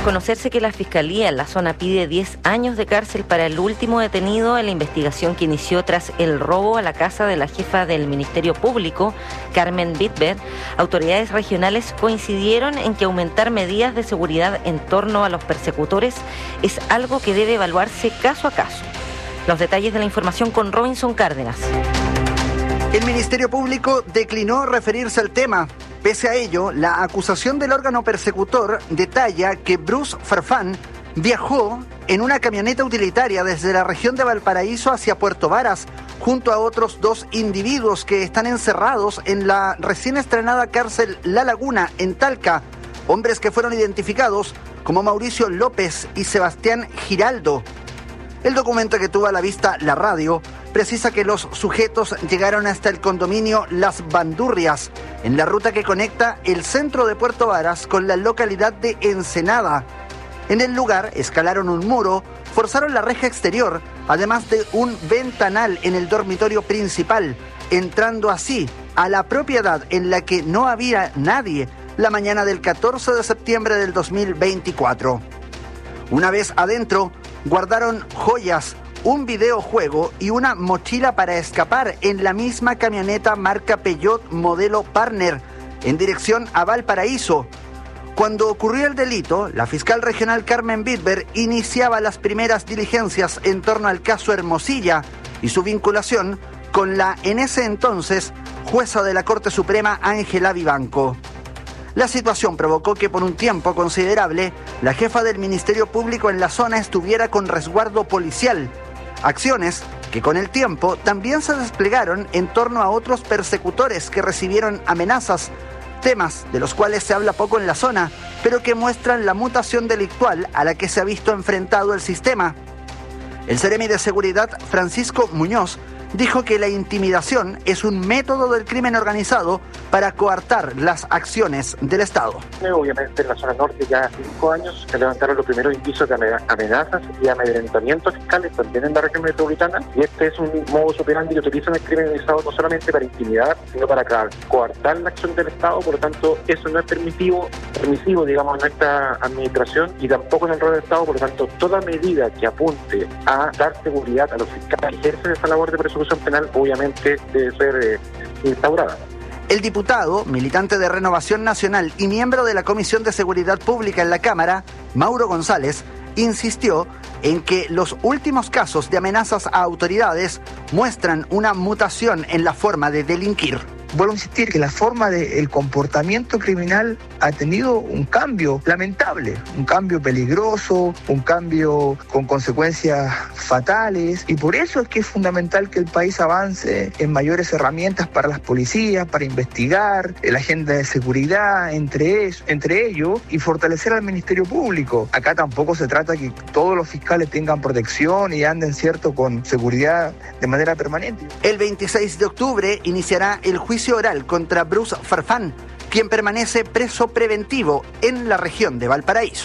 conocerse que la Fiscalía en la zona pide 10 años de cárcel para el último detenido en la investigación que inició tras el robo a la casa de la jefa del Ministerio Público, Carmen Bitber, autoridades regionales coincidieron en que aumentar medidas de seguridad en torno a los persecutores es algo que debe evaluarse caso a caso. Los detalles de la información con Robinson Cárdenas. El Ministerio Público declinó referirse al tema. Pese a ello, la acusación del órgano persecutor detalla que Bruce Farfán viajó en una camioneta utilitaria desde la región de Valparaíso hacia Puerto Varas, junto a otros 2 individuos que están encerrados en la recién estrenada cárcel La Laguna, en Talca, hombres que fueron identificados como Mauricio López y Sebastián Giraldo. El documento que tuvo a la vista la radio precisa que los sujetos llegaron hasta el condominio Las Bandurrias, en la ruta que conecta el centro de Puerto Varas con la localidad de Ensenada. En el lugar escalaron un muro, forzaron la reja exterior, además de un ventanal en el dormitorio principal, entrando así a la propiedad en la que no había nadie la mañana del 14 de septiembre del 2024. Una vez adentro, guardaron joyas, un videojuego y una mochila para escapar en la misma camioneta marca Peugeot modelo Partner, en dirección a Valparaíso. Cuando ocurrió el delito, la fiscal regional Carmen Bitber iniciaba las primeras diligencias en torno al caso Hermosilla y su vinculación con la, en ese entonces, jueza de la Corte Suprema Ángela Vivanco. La situación provocó que por un tiempo considerable la jefa del Ministerio Público en la zona estuviera con resguardo policial. Acciones que con el tiempo también se desplegaron en torno a otros persecutores que recibieron amenazas, temas de los cuales se habla poco en la zona, pero que muestran la mutación delictual a la que se ha visto enfrentado el sistema. El seremi de Seguridad, Francisco Muñoz, dijo que la intimidación es un método del crimen organizado para coartar las acciones del Estado. Obviamente en la zona norte ya hace 5 años se levantaron los primeros indicios de amenazas y amedrentamientos fiscales también en la región metropolitana, y este es un modus operandi que utilizan el crimen organizado no solamente para intimidar, sino para coartar la acción del Estado. Por lo tanto, eso no es permisivo, digamos, en nuestra administración y tampoco en el rol del Estado. Por lo tanto, toda medida que apunte a dar seguridad a los fiscales que ejercen esa labor de persecución penal obviamente debe ser instaurada. El diputado, militante de Renovación Nacional y miembro de la Comisión de Seguridad Pública en la Cámara, Mauro González, insistió en que los últimos casos de amenazas a autoridades muestran una mutación en la forma de delinquir. Vuelvo a insistir que la forma del comportamiento criminal ha tenido un cambio lamentable, un cambio peligroso, un cambio con consecuencias fatales, y por eso es que es fundamental que el país avance en mayores herramientas para las policías, para investigar, la agenda de seguridad entre ellos, y fortalecer al Ministerio Público. Acá tampoco se trata que todos los fiscales tengan protección y anden, cierto, con seguridad de manera permanente. El 26 de octubre iniciará el juicio oral contra Bruce Farfán, quien permanece preso preventivo en la región de Valparaíso.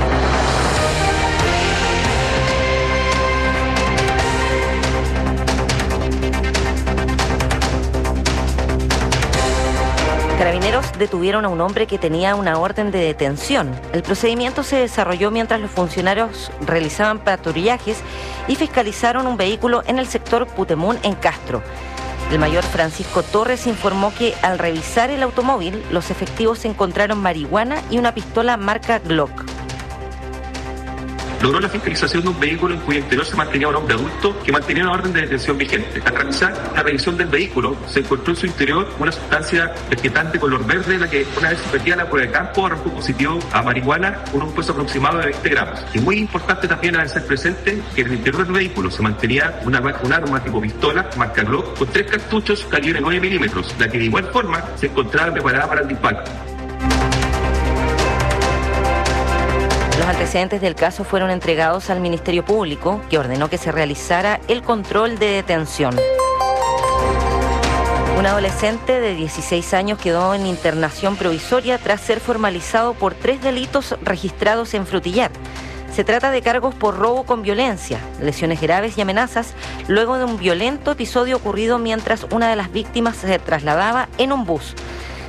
Carabineros detuvieron a un hombre que tenía una orden de detención. El procedimiento se desarrolló mientras los funcionarios realizaban patrullajes y fiscalizaron un vehículo en el sector Putemún, en Castro. El mayor Francisco Torres informó que al revisar el automóvil, los efectivos encontraron marihuana y una pistola marca Glock. Logró la fiscalización de un vehículo en cuyo interior se mantenía un hombre adulto que mantenía una orden de detención vigente. Al realizar la revisión del vehículo, se encontró en su interior una sustancia vegetante color verde, la que una vez sometida a la prueba de campo arrojó positivo a marihuana con un peso aproximado de 20 gramos. Y muy importante también hacer presente que en el interior del vehículo se mantenía un arma tipo pistola, marca Glock, con 3 cartuchos calibre 9 milímetros, la que de igual forma se encontraba preparada para el disparo. Los antecedentes del caso fueron entregados al Ministerio Público, que ordenó que se realizara el control de detención. Un adolescente de 16 años quedó en internación provisoria tras ser formalizado por 3 delitos registrados en Frutillar. Se trata de cargos por robo con violencia, lesiones graves y amenazas, luego de un violento episodio ocurrido mientras una de las víctimas se trasladaba en un bus.